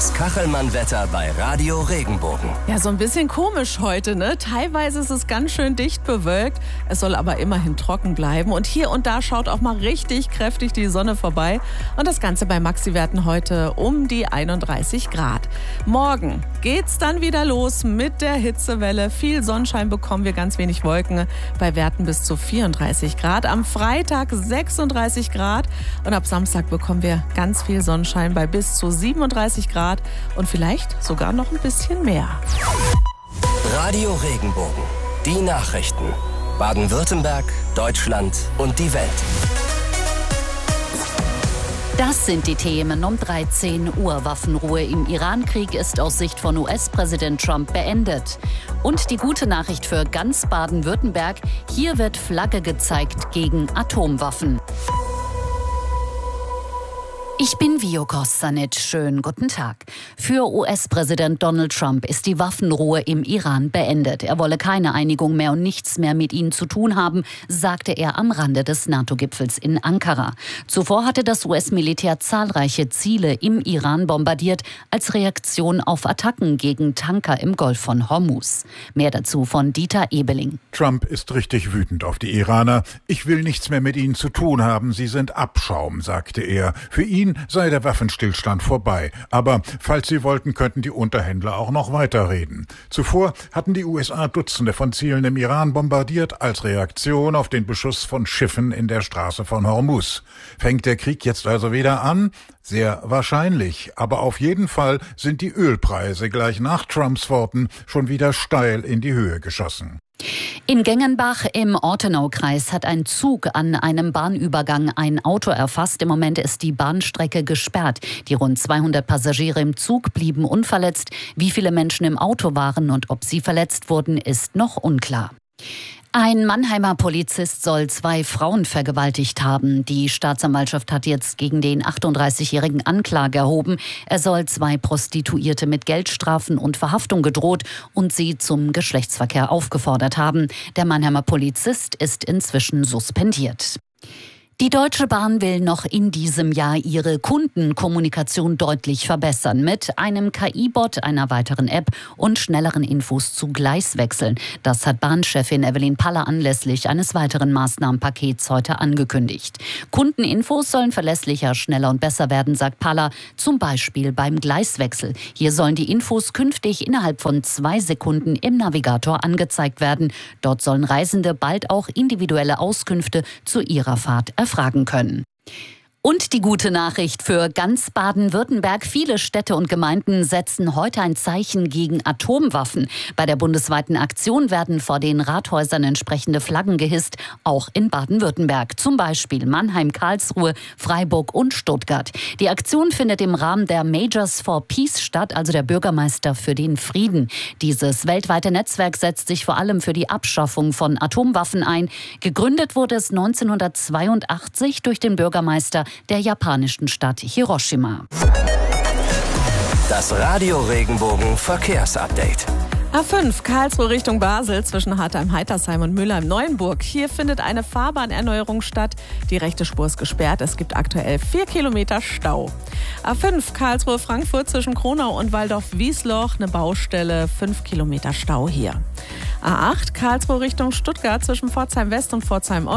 Das Kachelmann-Wetter bei Radio Regenbogen. Ja, so ein bisschen komisch heute, ne? Teilweise ist es ganz schön dicht bewölkt. Es soll aber immerhin trocken bleiben. Und hier und da schaut auch mal richtig kräftig die Sonne vorbei. Und das Ganze bei Maxi-Werten heute um die 31 Grad. Morgen geht's dann wieder los mit der Hitzewelle. Viel Sonnenschein bekommen wir, ganz wenig Wolken. Bei Werten bis zu 34 Grad. Am Freitag 36 Grad. Und ab Samstag bekommen wir ganz viel Sonnenschein bei bis zu 37 Grad und vielleicht sogar noch ein bisschen mehr. Radio Regenbogen. Die Nachrichten. Baden-Württemberg, Deutschland und die Welt. Das sind die Themen um 13 Uhr. Waffenruhe im Iran-Krieg ist aus Sicht von US-Präsident Trump beendet. Und die gute Nachricht für ganz Baden-Württemberg: Hier wird Flagge gezeigt gegen Atomwaffen. Ich bin Vio Kostanic. Schönen guten Tag. Für US-Präsident Donald Trump ist die Waffenruhe im Iran beendet. Er wolle keine Einigung mehr und nichts mehr mit ihnen zu tun haben, sagte er am Rande des NATO-Gipfels in Ankara. Zuvor hatte das US-Militär zahlreiche Ziele im Iran bombardiert, als Reaktion auf Attacken gegen Tanker im Golf von Hormuz. Mehr dazu von Dieter Ebeling. Trump ist richtig wütend auf die Iraner. Ich will nichts mehr mit ihnen zu tun haben. Sie sind Abschaum, sagte er. Für ihn sei der Waffenstillstand vorbei. Aber falls sie wollten, könnten die Unterhändler auch noch weiterreden. Zuvor hatten die USA Dutzende von Zielen im Iran bombardiert als Reaktion auf den Beschuss von Schiffen in der Straße von Hormuz. Fängt der Krieg jetzt also wieder an? Sehr wahrscheinlich. Aber auf jeden Fall sind die Ölpreise gleich nach Trumps Worten schon wieder steil in die Höhe geschossen. In Gengenbach im Ortenaukreis hat ein Zug an einem Bahnübergang ein Auto erfasst. Im Moment ist die Bahnstrecke gesperrt. Die rund 200 Passagiere im Zug blieben unverletzt. Wie viele Menschen im Auto waren und ob sie verletzt wurden, ist noch unklar. Ein Mannheimer Polizist soll 2 Frauen vergewaltigt haben. Die Staatsanwaltschaft hat jetzt gegen den 38-Jährigen Anklage erhoben. Er soll 2 Prostituierte mit Geldstrafen und Verhaftung gedroht und sie zum Geschlechtsverkehr aufgefordert haben. Der Mannheimer Polizist ist inzwischen suspendiert. Die Deutsche Bahn will noch in diesem Jahr ihre Kundenkommunikation deutlich verbessern. Mit einem KI-Bot, einer weiteren App und schnelleren Infos zu Gleiswechseln. Das hat Bahnchefin Evelyn Paller anlässlich eines weiteren Maßnahmenpakets heute angekündigt. Kundeninfos sollen verlässlicher, schneller und besser werden, sagt Paller. Zum Beispiel beim Gleiswechsel. Hier sollen die Infos künftig innerhalb von 2 Sekunden im Navigator angezeigt werden. Dort sollen Reisende bald auch individuelle Auskünfte zu ihrer Fahrt erfragen können. Und die gute Nachricht für ganz Baden-Württemberg: Viele Städte und Gemeinden setzen heute ein Zeichen gegen Atomwaffen. Bei der bundesweiten Aktion werden vor den Rathäusern entsprechende Flaggen gehisst, auch in Baden-Württemberg. Zum Beispiel Mannheim, Karlsruhe, Freiburg und Stuttgart. Die Aktion findet im Rahmen der Majors for Peace statt, also der Bürgermeister für den Frieden. Dieses weltweite Netzwerk setzt sich vor allem für die Abschaffung von Atomwaffen ein. Gegründet wurde es 1982 durch den Bürgermeister der japanischen Stadt Hiroshima. Das Radio Regenbogen Verkehrsupdate. A5 Karlsruhe Richtung Basel zwischen Hartheim-Heitersheim und Mülheim-Neuenburg. Hier findet eine Fahrbahnerneuerung statt. Die rechte Spur ist gesperrt. Es gibt aktuell 4 Kilometer Stau. A5 Karlsruhe-Frankfurt zwischen Kronau und Waldorf-Wiesloch. Eine Baustelle, 5 Kilometer Stau hier. A8 Karlsruhe Richtung Stuttgart zwischen Pforzheim-West und Pforzheim-Ost.